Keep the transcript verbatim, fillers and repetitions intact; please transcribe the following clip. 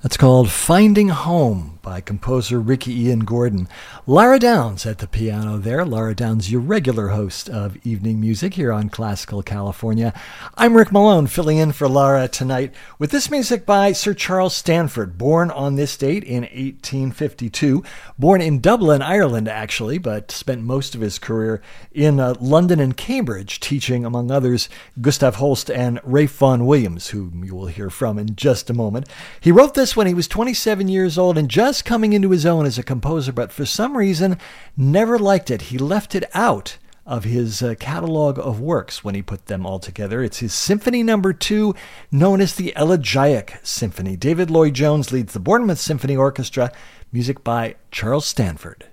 That's called Finding Home by composer Ricky Ian Gordon. Lara Downs at the piano there. Lara Downs, your regular host of Evening Music here on Classical California. I'm Rick Malone, filling in for Lara tonight with this music by Sir Charles Stanford, born on this date in eighteen fifty-two. Born in Dublin, Ireland, actually, but spent most of his career in uh, London and Cambridge, teaching, among others, Gustav Holst and Ralph Vaughan Williams, whom you will hear from in just a moment. He wrote this when he was twenty-seven years old and just coming into his own as a composer, but for some reason never liked it. He left it out of his uh, catalog of works when he put them all together. It's his Symphony Number Two, known as the Elegiac Symphony. David Lloyd-Jones leads the Bournemouth Symphony Orchestra. Music by Charles Stanford.